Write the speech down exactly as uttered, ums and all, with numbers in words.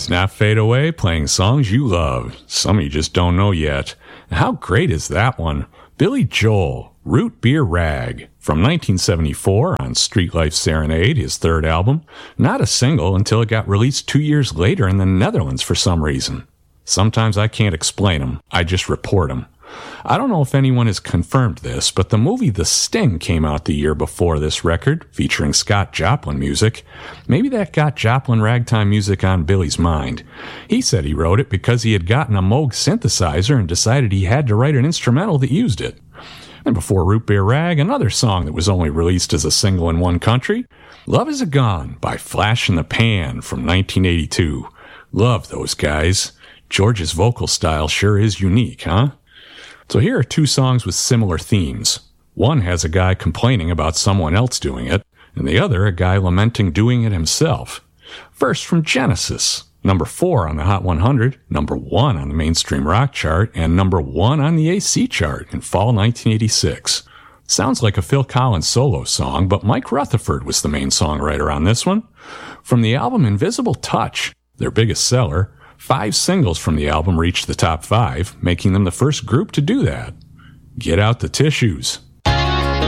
does not fade away, playing songs you love. Some you just don't know yet. How great is that one? Billy Joel, Root Beer Rag, from nineteen seventy-four on Street Life Serenade, his third album. Not a single until it got released two years later in the Netherlands for some reason. Sometimes I can't explain them, I just report them. I don't know if anyone has confirmed this, but the movie The Sting came out the year before this record, featuring Scott Joplin music. Maybe that got Joplin ragtime music on Billy's mind. He said he wrote it because he had gotten a Moog synthesizer and decided he had to write an instrumental that used it. And before Root Beer Rag, another song that was only released as a single in one country, Love Is a Gone by Flash in the Pan from nineteen eighty-two. Love those guys. George's vocal style sure is unique, huh? So here are two songs with similar themes. One has a guy complaining about someone else doing it, and the other a guy lamenting doing it himself. First from Genesis, number four on the Hot one hundred, number one on the mainstream rock chart, and number one on the A C chart in fall nineteen eighty-six. Sounds like a Phil Collins solo song, but Mike Rutherford was the main songwriter on this one. From the album Invisible Touch, their biggest seller, five singles from the album reached the top five, making them the first group to do that. Get out the tissues.